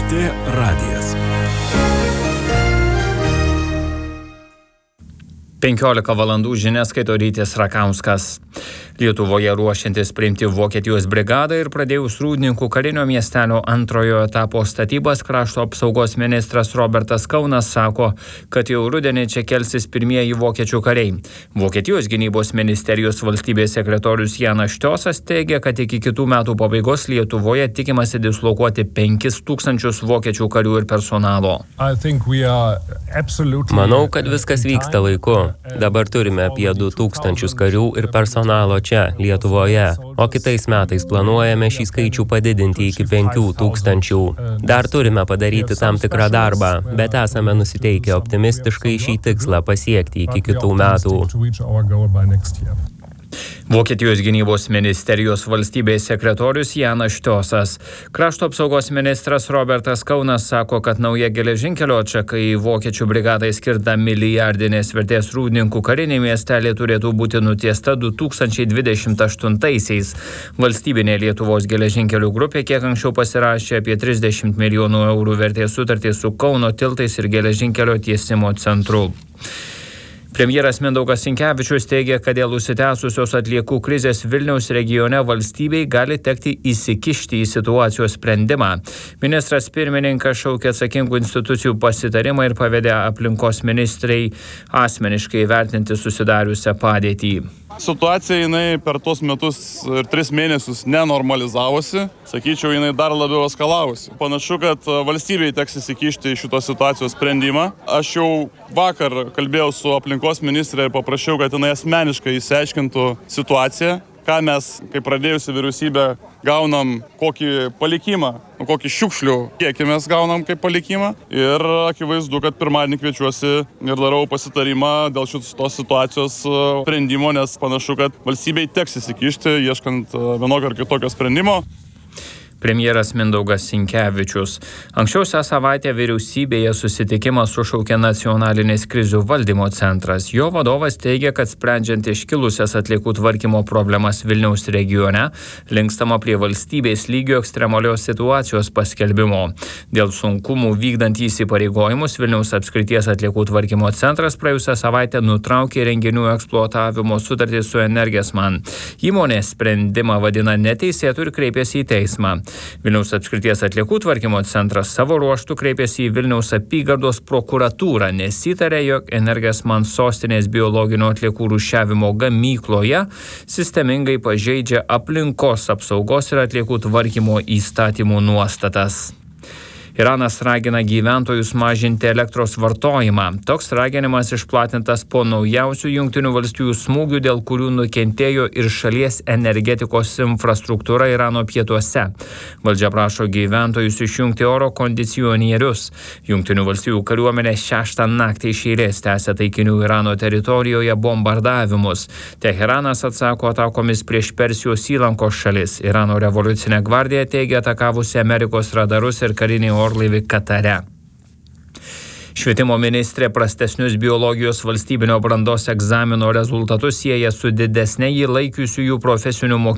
LRT radijas. 15 valandų žinias skaito Rytis Rakauskas. Lietuvoje ruošiantis priimti Vokietijos brigadą ir pradėjus Rūdninkų karinio miestelio antrojo etapo statybas, krašto apsaugos ministras Robertas Kaunas sako, kad jau rudenį čia kelsis pirmieji vokiečių kariai. Vokietijos gynybos ministerijos valstybės sekretorius Janas Štiosas teigia, kad iki kitų metų pabaigos Lietuvoje tikimasi dislokuoti 5000 vokiečių karių ir personalo. Manau, kad viskas vyksta laiku. Dabar turime apie 2000 karių ir personalo čia, Lietuvoje, o kitais metais planuojame šį skaičių padidinti iki 5000. Dar turime padaryti tam tikrą darbą, bet esame nusiteikę optimistiškai šį tikslą pasiekti iki kitų metų. Vokietijos gynybos ministerijos valstybės sekretorius Janas Štiosas. Krašto apsaugos ministras Robertas Kaunas sako, kad nauja geležinkelio atšaka į vokiečių brigadai skirta milijardinės vertės Rūdninkų karinį miestelį turėtų būti nutiesta 2028-aisiais. Valstybinė Lietuvos geležinkelių grupė kiek anksčiau pasirašė apie 30 milijonų eurų vertės sutartį su Kauno tiltais ir geležinkelio tiesimo centru. Premjeras Mindaugas Sinkevičius teigia, kad dėl užsitęsusios atliekų krizės Vilniaus regione valstybei gali tekti įsikišti į situacijos sprendimą. Ministras pirmininkas šaukė atsakingų institucijų pasitarimą ir pavedė aplinkos ministrei asmeniškai vertinti susidariusią padėtį. Situacija jinai per tuos metus ir 3 mėnesius nenormalizavosi, sakyčiau, jinai dar labiau eskalavosi. Panašu, kad valstybei teks įsikišti į šitos situacijos sprendimą. Aš jau vakar kalbėjau su aplinkos ministrė ir paprašiau, kad jinai asmeniškai įsiaiškintų situaciją, ką mes, kaip pradėjusi vyriausybę, gaunam kokį palikimą, kokį šiukšlių kiekį mes gaunam kaip palikimą. Ir akivaizdu, kad pirmadienį kviečiuosi ir darau pasitarimą dėl šitos situacijos sprendimo, nes panašu, kad valstybei teks įsikišti, ieškant vienokio ar kitokio sprendimo. Premjeras Mindaugas Sinkevičius. Anksčiau šią savaitę vyriausybėje susitikimą sušaukė Nacionalinis krizių valdymo centras. Jo vadovas teigia, kad sprendžiant iškilusias atliekų tvarkymo problemas Vilniaus regione, linkstama prie valstybės lygio ekstremalios situacijos paskelbimo. Dėl sunkumų vykdant įsipareigojimus Vilniaus apskrities atliekų tvarkymo centras praėjusią savaitę nutraukė renginių eksploatavimo sutartį su Energesman. Įmonė sprendimą vadina neteisėtu ir kreipėsi į teismą. Vilniaus apskrities atliekų tvarkymo centras savo ruožtu kreipėsi į Vilniaus apygardos prokuratūrą, nes įtarė, jog Energesman sostinės biologinio atliekų rūšiavimo gamykloje sistemingai pažeidžia aplinkos apsaugos ir atliekų tvarkymo įstatymų nuostatas. Iranas ragina gyventojus mažinti elektros vartojimą. Toks raginimas išplatintas po naujausių Jungtinių valstijų smūgių, dėl kurių nukentėjo ir šalies energetikos infrastruktūra Irano pietuose. Valdžia prašo gyventojus išjungti oro kondicionierius. Jungtinių valstijų kariuomenė 6 naktį iš eilės tęsia taikinių Irano teritorijoje bombardavimus. Teheranas atsako atakomis prieš Persijos įlankos šalis. Irano revoliucinė gvardija teigia atakavusi Amerikos radarus ir karinį orlaivį Katare. Švietimo ministrė prastesnius biologijos valstybinio brandos egzamino rezultatus sieja su didesne jį laikiusiųjų profesinių mokyklų